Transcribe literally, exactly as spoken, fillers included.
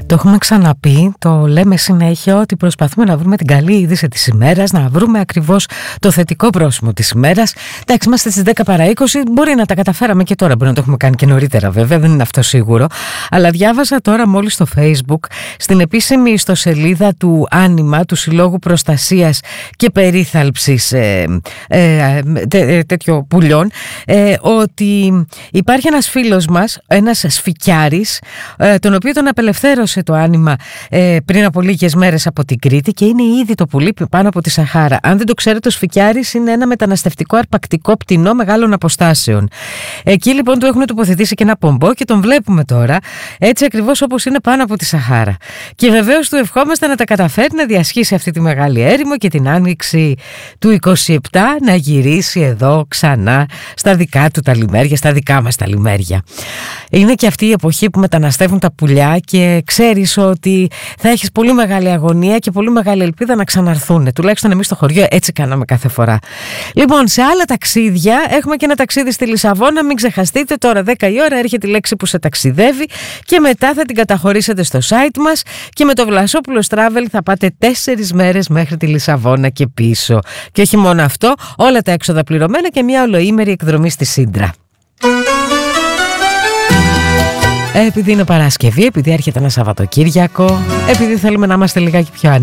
Το έχουμε ξαναπεί, το λέμε συνέχεια ότι προσπαθούμε να βρούμε την καλή είδηση της ημέρας, να βρούμε ακριβώς το θετικό πρόσημο της ημέρας. Εντάξει, είμαστε στις δέκα παρά είκοσι, μπορεί να τα καταφέραμε και τώρα, μπορεί να το έχουμε κάνει και νωρίτερα βέβαια, δεν είναι αυτό σίγουρο. Αλλά διάβασα τώρα μόλις στο Facebook, στην επίσημη ιστοσελίδα του Άνιμα, του Συλλόγου Προστασίας και Περίθαλψης ε, ε, τέ, τέτοιο πουλιών, ε, ότι υπάρχει ένας φίλος μας, ένας σφικιάρης, ε, τον οποίο τον απελευθέρωσε το Άνιμα ε, πριν από λίγες μέρες από την Κρήτη και είναι ήδη το πουλί πάνω από τη Σαχάρα. Αν δεν το ξέρετε, ο σφικιάρης είναι ένα μεταναστευτικό αρπακτικό πτηνό μεγάλων αποστάσεων. Εκεί λοιπόν του έχουν τοποθετήσει και ένα πομπό και τον βλέπουμε τώρα έτσι ακριβώς όπως είναι πάνω από τη Σαχάρα. Και βεβαίως του ευχόμαστε να τα καταφέρει να διασχίσει αυτή τη μεγάλη έρημο και την άνοιξη του είκοσι επτά να γυρίσει εδώ ξανά στα δικά του τα λιμέρια, στα δικά μας τα λιμέρια. Είναι και αυτή η εποχή που μεταναστεύουν τα πουλιά και ξέρεις ότι θα έχεις πολύ μεγάλη αγωνία και πολύ μεγάλη ελπίδα να ξαναρθούν. Τουλάχιστον εμείς στο χωριό έτσι κάναμε κάθε φορά. Λοιπόν, σε άλλα ταξίδια έχουμε και ένα ταξίδι στη Λισαβόνα. Μην ξεχαστείτε, τώρα δέκα η ώρα έρχεται η λέξη που σε ταξιδεύει και μετά θα την καταχωρήσετε στο site μας και με το Βλασόπουλος Travel θα πάτε τέσσερις μέρες μέχρι τη Λισαβόνα και πίσω. Και όχι μόνο αυτό, όλα τα έξοδα πληρωμένα και μια ολοήμερη εκδρομή στη Σύντρα. Επειδή είναι Παρασκευή, επειδή έρχεται ένα Σαββατοκύριακο, επειδή θέλουμε να είμαστε λιγάκι πιο ανοιχτοί.